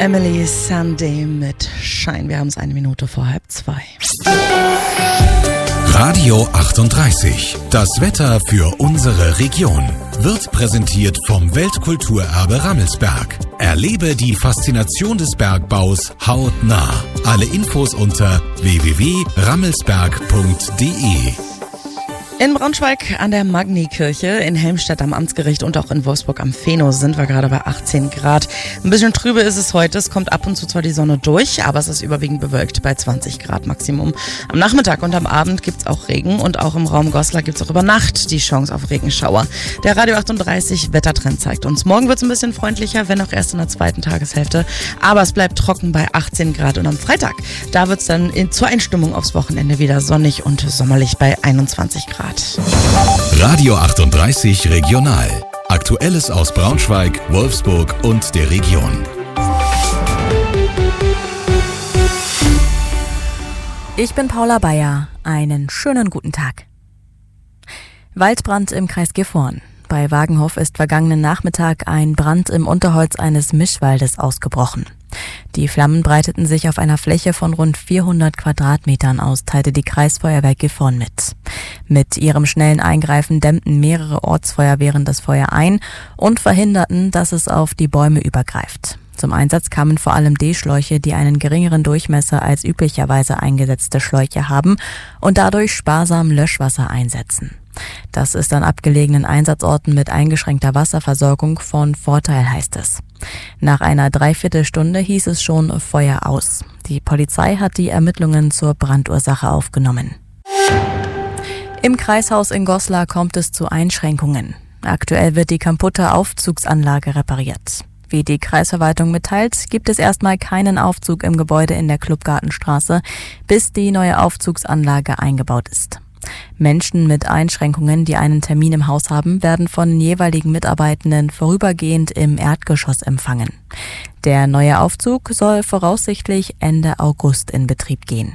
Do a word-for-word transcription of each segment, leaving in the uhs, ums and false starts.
Emily Sandé mit Schein. Wir haben es eine Minute vor halb zwei. Radio achtunddreißig. Das Wetter für unsere Region wird präsentiert vom Weltkulturerbe Rammelsberg. Erlebe die Faszination des Bergbaus hautnah. Alle Infos unter w w w punkt rammelsberg punkt d e. In Braunschweig an der Magni-Kirche, in Helmstedt am Amtsgericht und auch in Wolfsburg am Feno sind wir gerade bei achtzehn Grad. Ein bisschen trübe ist es heute. Es kommt ab und zu zwar die Sonne durch, aber es ist überwiegend bewölkt bei zwanzig Grad Maximum. Am Nachmittag und am Abend gibt's auch Regen und auch im Raum Goslar gibt's auch über Nacht die Chance auf Regenschauer. Der Radio achtunddreißig Wettertrend zeigt uns. Morgen wird's ein bisschen freundlicher, wenn auch erst in der zweiten Tageshälfte. Aber es bleibt trocken bei achtzehn Grad und am Freitag, da wird's dann in, zur Einstimmung aufs Wochenende wieder sonnig und sommerlich bei einundzwanzig Grad. Radio achtunddreißig Regional. Aktuelles aus Braunschweig, Wolfsburg und der Region. Ich bin Paula Bayer. Einen schönen guten Tag. Waldbrand im Kreis Gifhorn. Bei Wagenhof ist vergangenen Nachmittag ein Brand im Unterholz eines Mischwaldes ausgebrochen. Die Flammen breiteten sich auf einer Fläche von rund vierhundert Quadratmetern aus, teilte die Kreisfeuerwehr Gifhorn mit. Mit ihrem schnellen Eingreifen dämmten mehrere Ortsfeuerwehren das Feuer ein und verhinderten, dass es auf die Bäume übergreift. Zum Einsatz kamen vor allem D-Schläuche, die einen geringeren Durchmesser als üblicherweise eingesetzte Schläuche haben und dadurch sparsam Löschwasser einsetzen. Das ist an abgelegenen Einsatzorten mit eingeschränkter Wasserversorgung von Vorteil, heißt es. Nach einer Dreiviertelstunde hieß es schon Feuer aus. Die Polizei hat die Ermittlungen zur Brandursache aufgenommen. Im Kreishaus in Goslar kommt es zu Einschränkungen. Aktuell wird die kaputte Aufzugsanlage repariert. Wie die Kreisverwaltung mitteilt, gibt es erstmal keinen Aufzug im Gebäude in der Klubgartenstraße, bis die neue Aufzugsanlage eingebaut ist. Menschen mit Einschränkungen, die einen Termin im Haus haben, werden von den jeweiligen Mitarbeitenden vorübergehend im Erdgeschoss empfangen. Der neue Aufzug soll voraussichtlich Ende August in Betrieb gehen.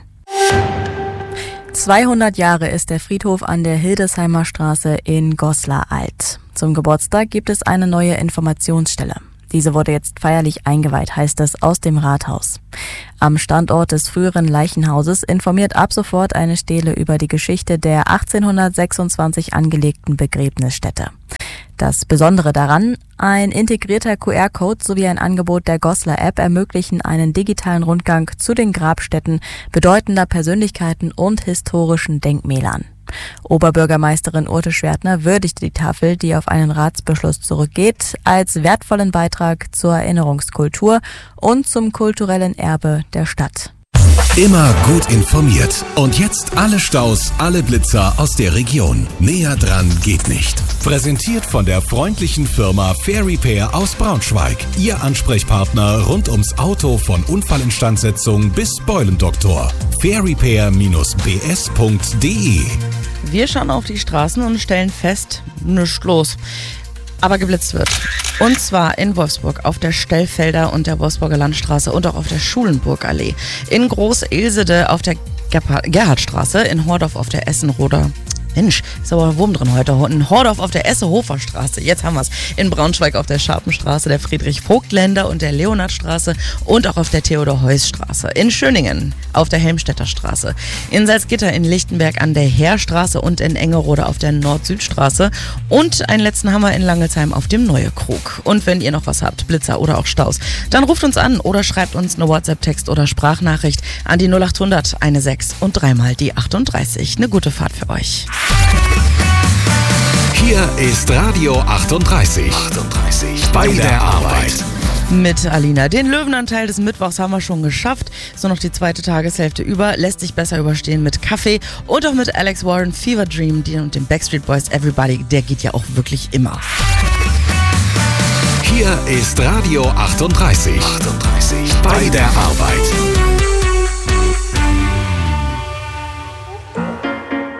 zweihundert Jahre ist der Friedhof an der Hildesheimer Straße in Goslar alt. Zum Geburtstag gibt es eine neue Informationsstelle. Diese wurde jetzt feierlich eingeweiht, heißt es aus dem Rathaus. Am Standort des früheren Leichenhauses informiert ab sofort eine Stele über die Geschichte der achtzehnhundertsechsundzwanzig angelegten Begräbnisstätte. Das Besondere daran, ein integrierter Q R-Code sowie ein Angebot der Goslar-App ermöglichen einen digitalen Rundgang zu den Grabstätten bedeutender Persönlichkeiten und historischen Denkmälern. Oberbürgermeisterin Urte Schwertner würdigte die Tafel, die auf einen Ratsbeschluss zurückgeht, als wertvollen Beitrag zur Erinnerungskultur und zum kulturellen Erbe der Stadt. Immer gut informiert. Und jetzt alle Staus, alle Blitzer aus der Region. Näher dran geht nicht. Präsentiert von der freundlichen Firma Fair Repair aus Braunschweig. Ihr Ansprechpartner rund ums Auto von Unfallinstandsetzung bis Beulendoktor. fair repair Bindestrich b s punkt d e. Wir schauen auf die Straßen und stellen fest, nichts los. Aber geblitzt wird. Und zwar in Wolfsburg auf der Stellfelder und der Wolfsburger Landstraße und auch auf der Schulenburgallee. In Groß-Ilsede auf der Gerhardstraße, in Hordorf auf der Essenroder. Mensch, ist aber ein Wurm drin heute. In Hordorf auf der Essehofer Straße, jetzt haben wir es. In Braunschweig auf der Scharpenstraße, der Friedrich-Vogt-Länder und der Leonhardstraße und auch auf der Theodor-Heuss-Straße. In Schöningen auf der Helmstedter Straße. In Salzgitter, in Lichtenberg an der Heerstraße und in Engerode auf der Nord-Süd-Straße. Und einen letzten haben wir in Langelsheim auf dem Neue Krug. Und wenn ihr noch was habt, Blitzer oder auch Staus, dann ruft uns an oder schreibt uns eine WhatsApp-Text oder Sprachnachricht an die null acht hundert sechzehn und dreimal die achtunddreißig. Eine gute Fahrt für euch. Hier ist Radio achtunddreißig. achtunddreißig bei der Arbeit. Mit Alina. Den Löwenanteil des Mittwochs haben wir schon geschafft. So noch die zweite Tageshälfte über. Lässt sich besser überstehen mit Kaffee und auch mit Alex Warren, Fever Dream, die und den Backstreet Boys Everybody. Der geht ja auch wirklich immer. Hier ist Radio achtunddreißig. achtunddreißig bei der Arbeit.